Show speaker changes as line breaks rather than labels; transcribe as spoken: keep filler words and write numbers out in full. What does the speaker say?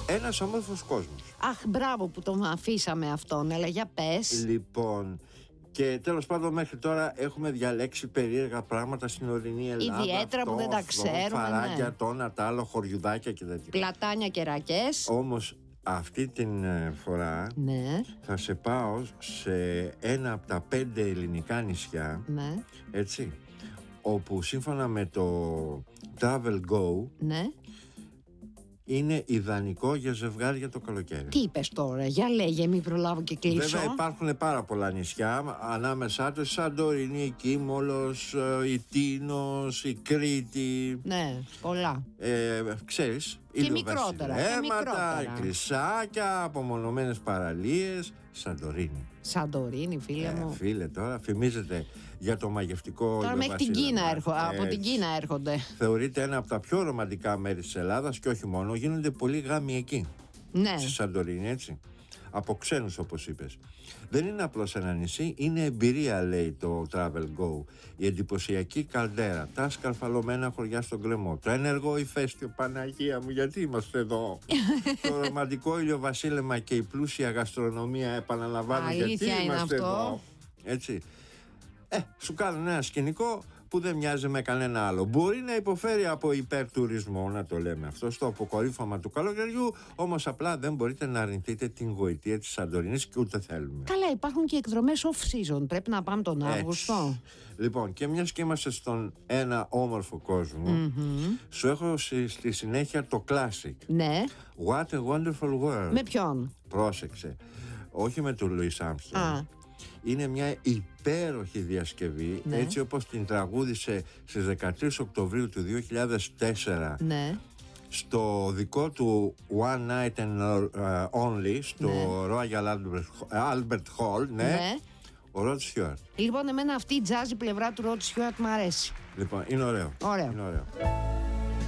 Ένας όμορφος κόσμος.
Αχ, μπράβο που τον αφήσαμε αυτόν, αλλά για πες.
Λοιπόν, και τέλος πάντων μέχρι τώρα έχουμε διαλέξει περίεργα πράγματα στην ορεινή Ελλάδα.
Ιδιαίτερα
αυτό,
που δεν τα
αυτό,
ξέρουμε.
φαράγγια,
Ναι.
τόνα, τα άλλο, χωριουδάκια και τέτοια.
Πλατάνια και ρακές.
Όμως αυτή την φορά
Ναι,
θα σε πάω σε ένα από τα πέντε ελληνικά νησιά,
ναι,
έτσι, όπου σύμφωνα με το Travel Go
ναι.
είναι ιδανικό για ζευγάρια το καλοκαίρι.
Τι είπες τώρα, για λέγε, μην προλάβω και κλείσω.
Βέβαια υπάρχουν πάρα πολλά νησιά, ανάμεσά τους Σαντορίνη, η Κίμολος, η Τίνος, η Κρήτη.
Ναι, πολλά.
Ε, ξέρεις,
Και μικρότερα, και μικρότερα.
εκκλησάκια, απομονωμένες παραλίες. Σαντορίνη.
Σαντορίνη, φίλε
Ε,
μου.
φίλε, τώρα φημίζεται για το μαγευτικό.
Τώρα μέχρι την
ηλιοβασίλεμα.
Κίνα έρχο, από
Έτσι.
την Κίνα έρχονται.
Θεωρείται ένα από τα πιο ρομαντικά μέρη της Ελλάδας και όχι μόνο, γίνονται πολλοί γάμοι εκεί.
Ναι.
Στη Σαντορίνη, έτσι. Από ξένους, όπως είπες. Δεν είναι απλώς ένα νησί, είναι εμπειρία, λέει το Travel Go. Η εντυπωσιακή καλντέρα, τα σκαρφαλωμένα χωριά στον κρεμό, το ενεργό ηφαίστειο, Παναγία μου, γιατί είμαστε εδώ. Το ρομαντικό ηλιοβασίλεμα και η πλούσια γαστρονομία, επαναλαμβάνω, γιατί
Αλήθεια είναι
είμαστε
αυτό.
εδώ. Έτσι. Ε, σου κάνουν ένα σκηνικό που δεν μοιάζει με κανένα άλλο. Μπορεί να υποφέρει από υπερτουρισμό, να το λέμε αυτό, στο αποκορύφωμα του καλοκαιριού, όμως απλά δεν μπορείτε να αρνηθείτε την γοητεία της Σαντορίνης και ούτε θέλουμε.
Καλά, υπάρχουν και εκδρομές off-season. Πρέπει να πάμε τον Αύγουστο.
Έτσι. Λοιπόν, και μιας και είμαστε στον ένα όμορφο κόσμο, mm-hmm. σου έχω στη, στη συνέχεια το classic.
Ναι.
What a wonderful world.
Με ποιον?
Πρόσεξε. Όχι με τον Λουίς Άρμστρονγκ.
Α.
Είναι μια υπέροχη διασκευή,
ναι.
έτσι όπως την τραγούδισε στις δεκατρείς Οκτωβρίου του δύο χιλιάδες τέσσερα,
ναι.
στο δικό του One Night and uh, Only, στο ναι. Royal Albert, Albert Hall, ναι, ναι. ο Rod Stewart.
Λοιπόν, εμένα αυτή η jazzy πλευρά του Rod Stewart μου αρέσει.
Λοιπόν, είναι ωραίο.
Ωραίο.
Είναι ωραίο.